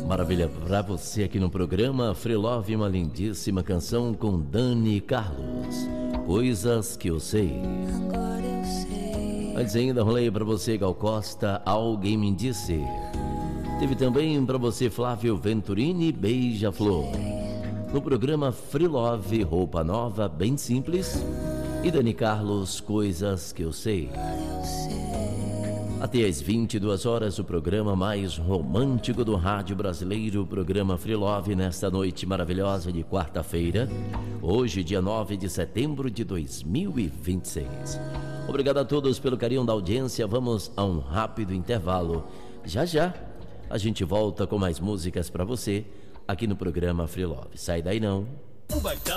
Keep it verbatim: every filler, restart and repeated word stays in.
Maravilha pra você aqui no programa Free Love, uma lindíssima canção com Dani Carlos, Coisas que eu sei. Agora eu sei. Antes ainda rolei pra você, Gal Costa, Alguém Me Disse. Teve também pra você Flávio Venturini, Beija-Flor. No programa Free Love, Roupa Nova, Bem Simples. E Dani Carlos, Coisas que eu sei. Até às vinte e duas horas, o programa mais romântico do rádio brasileiro, o programa Free Love, nesta noite maravilhosa de quarta-feira, hoje, dia nove de setembro de dois mil e vinte e seis. Obrigado a todos pelo carinho da audiência. Vamos a um rápido intervalo. Já já a gente volta com mais músicas para você aqui no programa Free Love. Sai daí não.